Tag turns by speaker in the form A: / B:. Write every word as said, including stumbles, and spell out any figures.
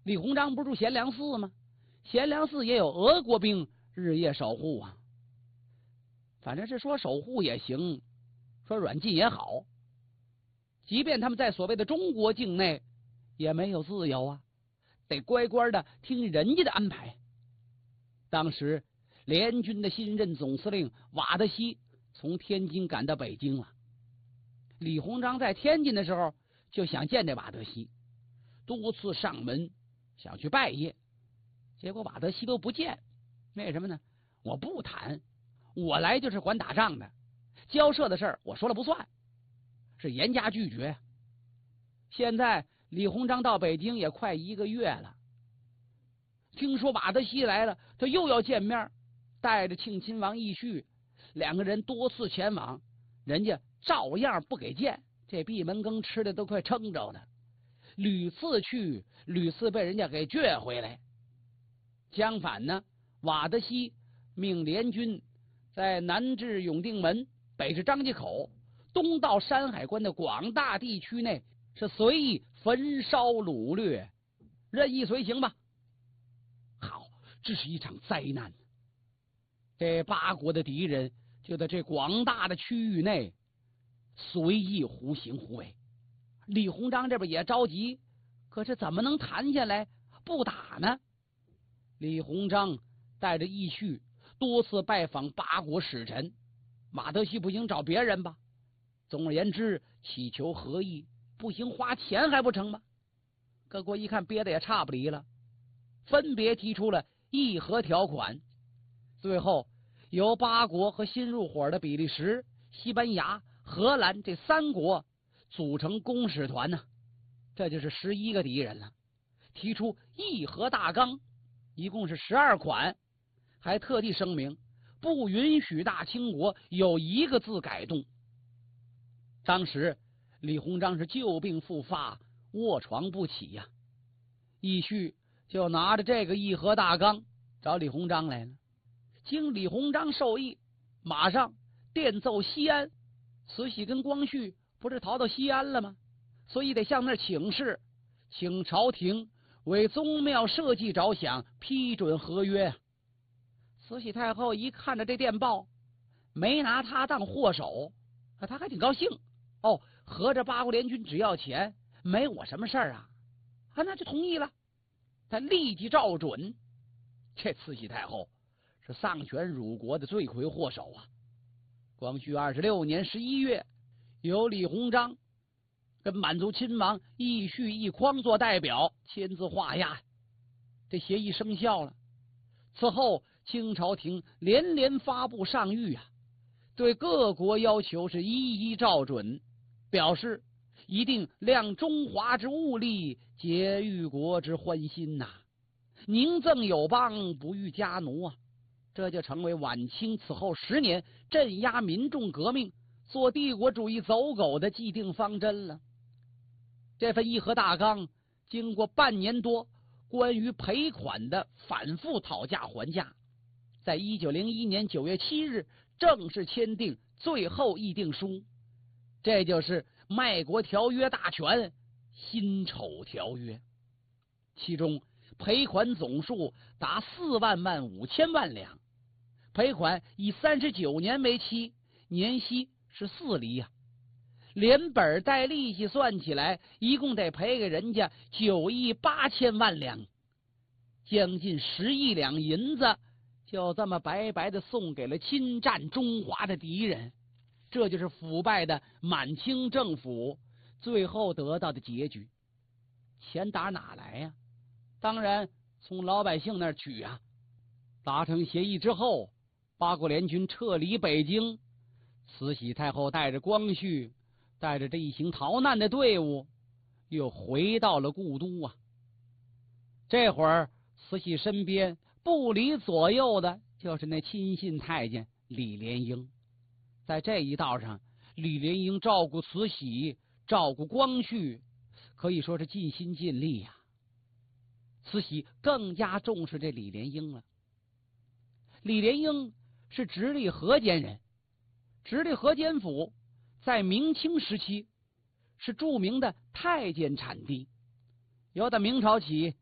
A: 李鸿章不是住贤良寺吗？贤良寺也有俄国兵日夜守护啊。反正是说守护也行，说软禁也好，即便他们在所谓的中国境内也没有自由啊，得乖乖的听人家的安排。当时联军的新任总司令瓦德西从天津赶到北京了。李鸿章在天津的时候就想见这瓦德西，多次上门想去拜谒，结果瓦德西都不见。为什么呢？我不谈，我来就是管打仗的，交涉的事儿我说了不算，是严加拒绝。现在李鸿章到北京也快一个月了，听说瓦德西来了，他又要见面，带着庆亲王奕胥，两个人多次前往，人家照样不给见，这闭门羹吃的都快撑着了，屡次去屡次被人家给撅回来。相反呢，瓦德西命联军在南至永定门，北至张家口，东到山海关的广大地区内是随意焚烧掳掠，任意随行吧。好，这是一场灾难。这八国的敌人就在这广大的区域内随意胡行胡为。李鸿章这边也着急，可是怎么能谈下来不打呢？李鸿章带着奕胥多次拜访八国使臣，马德西不行，找别人吧。总而言之，祈求和议，不行花钱还不成吗？各国一看憋得也差不离了，分别提出了议和条款。最后由八国和新入伙的比利时、西班牙、荷兰这三国组成公使团呢、啊，这就是十一个敌人了。提出议和大纲，一共是十二款，还特地声明不允许大清国有一个字改动。当时李鸿章是旧病复发，卧床不起呀、啊。奕胥就拿着这个议和大纲找李鸿章来了，经李鸿章授意，马上电奏西安。慈禧跟光绪不是逃到西安了吗？所以得向那儿请示，请朝廷为宗庙社稷着想，批准合约。慈禧太后一看着这电报，没拿他当祸首，他还挺高兴。哦，合着八国联军只要钱，没我什么事儿啊？啊，那就同意了。他立即照准。这慈禧太后是丧权辱国的罪魁祸首啊！光绪二十六年十一月，由李鸿章跟满族亲王奕胥一匡做代表签字画押，这协议生效了。此后清朝廷连连发布上谕啊，对各国要求是一一照准，表示一定量中华之物力，节裕国之欢心呐、啊，宁赠友邦，不欲家奴啊。这就成为晚清此后十年镇压民众革命、做帝国主义走狗的既定方针了。这份议和大纲经过半年多关于赔款的反复讨价还价，在一九零一年九月七日正式签订最后议定书，这就是卖国条约大全辛丑条约。其中赔款总数达四万万五千万两，赔款以三十九年为期，年息是四厘呀、啊，连本带利息算起来，一共得赔给人家九亿八千万两，将近十亿两银子，就这么白白的送给了侵占中华的敌人。这就是腐败的满清政府最后得到的结局。钱打哪来呀、啊？当然从老百姓那儿取啊。达成协议之后，八国联军撤离北京，慈禧太后带着光绪，带着这一行逃难的队伍，又回到了故都啊。这会儿慈禧身边不离左右的就是那亲信太监李莲英。在这一道上，李莲英照顾慈禧，照顾光绪，可以说是尽心尽力呀、啊。慈禧更加重视这李莲英了。李莲英是直隶河间人，直隶河间府在明清时期是著名的太监产地，由到明朝起